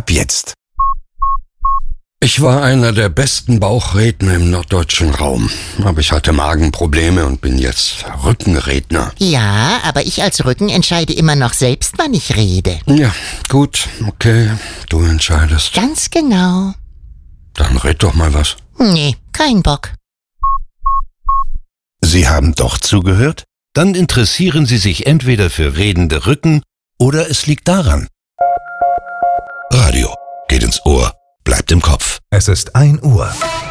Ab jetzt. Ich war einer der besten Bauchredner im norddeutschen Raum. Aber ich hatte Magenprobleme und bin jetzt Rückenredner. Ja, aber ich als Rücken entscheide immer noch selbst, wann ich rede. Ja, gut, okay, du entscheidest. Ganz genau. Dann red doch mal was. Nee, kein Bock. Sie haben doch zugehört? Dann interessieren Sie sich entweder für redende Rücken oder es liegt daran. Radio geht ins Ohr, bleibt im Kopf. Es ist 1 Uhr.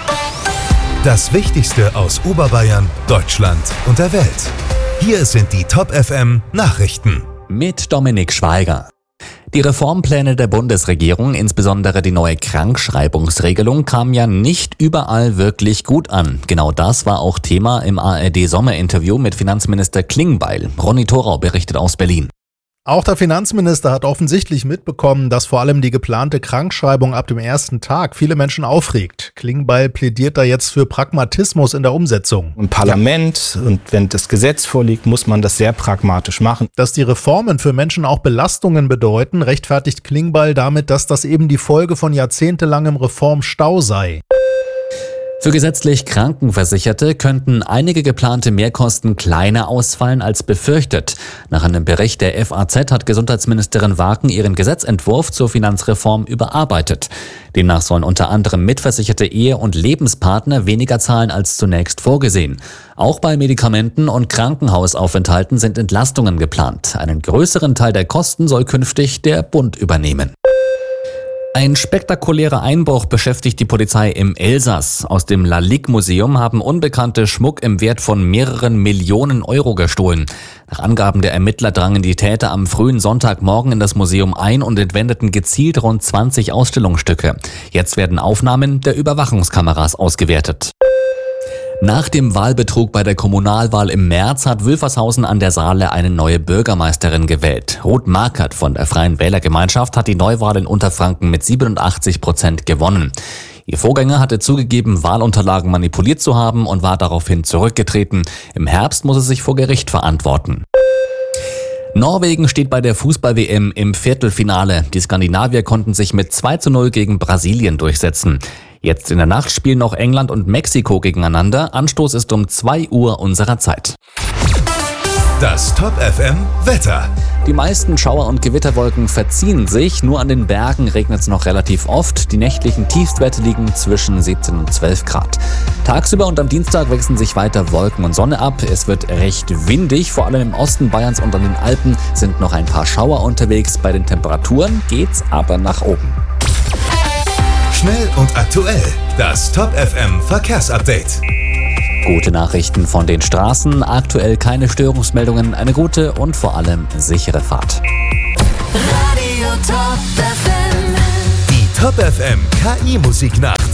Das Wichtigste aus Oberbayern, Deutschland und der Welt. Hier sind die Top FM Nachrichten. Mit Dominik Schweiger. Die Reformpläne der Bundesregierung, insbesondere die neue Krankschreibungsregelung, kamen ja nicht überall wirklich gut an. Genau das war auch Thema im ARD-Sommerinterview mit Finanzminister Klingbeil. Ronny Thorau berichtet aus Berlin. Auch der Finanzminister hat offensichtlich mitbekommen, dass vor allem die geplante Krankschreibung ab dem ersten Tag viele Menschen aufregt. Klingbeil plädiert da jetzt für Pragmatismus in der Umsetzung. Im Parlament und wenn das Gesetz vorliegt, muss man das sehr pragmatisch machen. Dass die Reformen für Menschen auch Belastungen bedeuten, rechtfertigt Klingbeil damit, dass das eben die Folge von jahrzehntelangem Reformstau sei. Für gesetzlich Krankenversicherte könnten einige geplante Mehrkosten kleiner ausfallen als befürchtet. Nach einem Bericht der FAZ hat Gesundheitsministerin Waken ihren Gesetzentwurf zur Finanzreform überarbeitet. Demnach sollen unter anderem mitversicherte Ehe- und Lebenspartner weniger zahlen als zunächst vorgesehen. Auch bei Medikamenten und Krankenhausaufenthalten sind Entlastungen geplant. Einen größeren Teil der Kosten soll künftig der Bund übernehmen. Ein spektakulärer Einbruch beschäftigt die Polizei im Elsass. Aus dem Lalique-Museum haben Unbekannte Schmuck im Wert von mehreren Millionen Euro gestohlen. Nach Angaben der Ermittler drangen die Täter am frühen Sonntagmorgen in das Museum ein und entwendeten gezielt rund 20 Ausstellungsstücke. Jetzt werden Aufnahmen der Überwachungskameras ausgewertet. Nach dem Wahlbetrug bei der Kommunalwahl im März hat Wülfershausen an der Saale eine neue Bürgermeisterin gewählt. Ruth Markert von der Freien Wählergemeinschaft hat die Neuwahl in Unterfranken mit 87% gewonnen. Ihr Vorgänger hatte zugegeben, Wahlunterlagen manipuliert zu haben und war daraufhin zurückgetreten. Im Herbst muss es sich vor Gericht verantworten. Norwegen steht bei der Fußball-WM im Viertelfinale. Die Skandinavier konnten sich mit 2:0 gegen Brasilien durchsetzen. Jetzt in der Nacht spielen noch England und Mexiko gegeneinander. Anstoß ist um 2 Uhr unserer Zeit. Das Top FM Wetter. Die meisten Schauer- und Gewitterwolken verziehen sich. Nur an den Bergen regnet es noch relativ oft. Die nächtlichen Tiefstwerte liegen zwischen 17 und 12 Grad. Tagsüber und am Dienstag wechseln sich weiter Wolken und Sonne ab. Es wird recht windig. Vor allem im Osten Bayerns und an den Alpen sind noch ein paar Schauer unterwegs. Bei den Temperaturen geht's aber nach oben. Schnell und aktuell. Das Top FM Verkehrsupdate. Gute Nachrichten von den Straßen. Aktuell keine Störungsmeldungen. Eine gute und vor allem sichere Fahrt. Radio Top FM. Die Top FM KI Musiknacht.